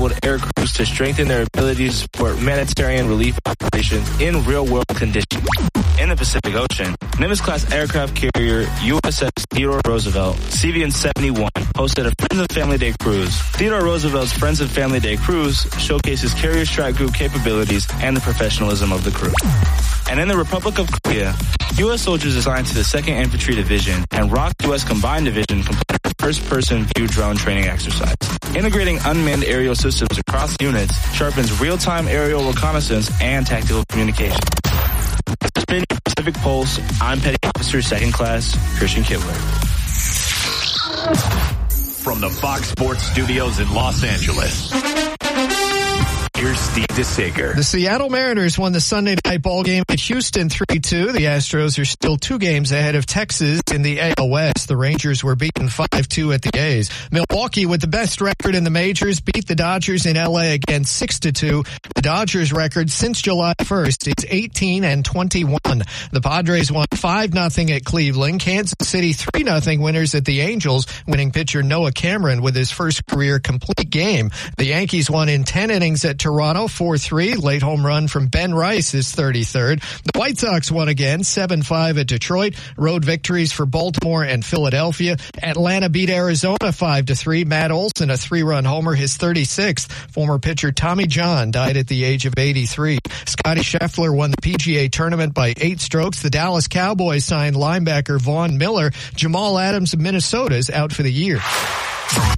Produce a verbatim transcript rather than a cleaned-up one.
unmanned air crews to strengthen their abilities to support humanitarian relief operations in real-world conditions. In the Pacific Ocean, Nimitz-class aircraft carrier U S S Theodore Roosevelt, C V N seventy-one, hosted a Friends and Family Day cruise. Theodore Roosevelt's Friends and Family Day cruise showcases carrier strike group capabilities and the professionalism of the crew. And in the Republic of Korea, U S soldiers assigned to the second Infantry Division and R O C U S Combined Division completed a first-person view drone training exercise. Integrating unmanned aerial systems across units sharpens real-time aerial reconnaissance and tactical communication. This has been your Pacific Pulse. I'm Petty Officer Second Class Christian Kibler. From the Fox Sports Studios in Los Angeles, here's Steve DeSager. The Seattle Mariners won the Sunday night ball game at Houston three two. The Astros are still two games ahead of Texas in the A L West. The Rangers were beaten five two at the A's. Milwaukee, with the best record in the majors, beat the Dodgers in L A again six to two. The Dodgers record since July first is eighteen and twenty-one. The Padres won five nothing at Cleveland. Kansas City three nothing winners at the Angels, winning pitcher Noah Cameron with his first career complete game. The Yankees won in ten innings at Toronto four three. Late home run from Ben Rice, his thirty-third. The White Sox won again seven five at Detroit. Road victories for Baltimore and Philadelphia. Atlanta beat Arizona five to three. Matt Olson, a three-run homer, his thirty-sixth. Former pitcher Tommy John died at the age of eighty-three. Scotty Scheffler won the P G A tournament by eight strokes. The Dallas Cowboys signed linebacker Vaughn Miller. Jamal Adams of Minnesota is out for the year. From